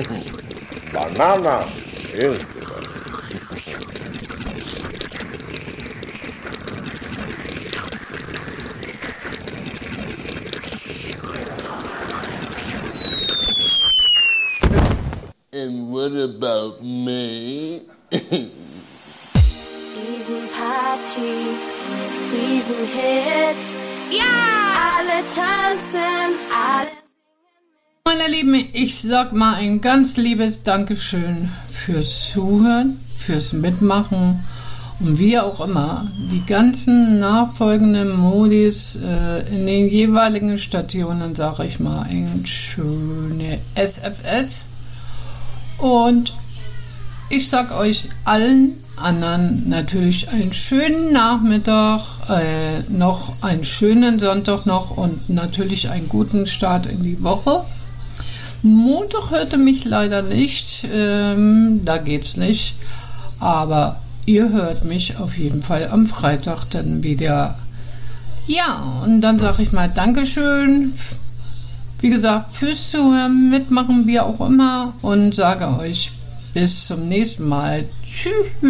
Banana. And what about me? Riesenparty, Riesenhit. Ja! Alle tanzen, alle. Meine Lieben, ich sag mal ein ganz liebes Dankeschön fürs Zuhören, fürs Mitmachen und wie auch immer die ganzen nachfolgenden Modis in den jeweiligen Stationen, sage ich mal, ein schöne SFS. Und ich sag euch allen anderen natürlich einen schönen Nachmittag, noch einen schönen Sonntag noch und natürlich einen guten Start in die Woche. Montag hörte mich leider nicht, da geht's nicht, aber ihr hört mich auf jeden Fall am Freitag dann wieder. Ja, und dann sage ich mal Dankeschön, wie gesagt, fürs Zuhören, mitmachen, wie auch immer und sage euch bis zum nächsten Mal. Tschüss.